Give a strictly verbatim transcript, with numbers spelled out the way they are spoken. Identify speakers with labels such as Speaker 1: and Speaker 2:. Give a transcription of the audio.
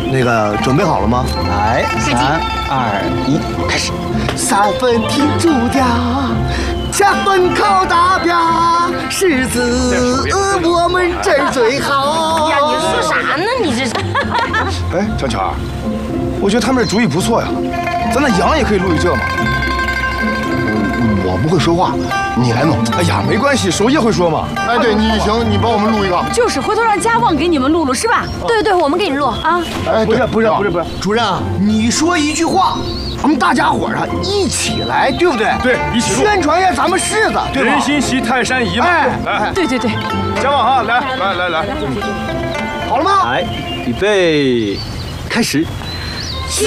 Speaker 1: 那个准备好了吗？
Speaker 2: 来，三二一，开始。
Speaker 1: 三分天注定，七分靠大边，柿子我们这儿最好。
Speaker 3: 呀，你说啥呢？你这是？
Speaker 4: 哎，强强，我觉得他们这主意不错呀，咱那羊也可以录一这嘛。
Speaker 1: 我不会说话，你来弄。
Speaker 4: 哎呀，没关系，手艺会说嘛。
Speaker 5: 哎，对你行，你帮我们录一个。
Speaker 6: 就是，回头让家旺给你们录录，是吧？
Speaker 3: 对对，我们给你录啊。
Speaker 5: 哎，
Speaker 1: 不是不是不是不是，主任啊，你说一句话，咱们大家伙儿啊一起来，对不对？
Speaker 4: 对，一起录，
Speaker 1: 宣传一下咱们柿子，对吧？
Speaker 4: 人心齐，泰山移嘛。
Speaker 1: 哎，
Speaker 4: 来，
Speaker 6: 对对对，
Speaker 4: 家旺哈，来来来来，
Speaker 1: 好了吗？
Speaker 2: 来，预备，开始。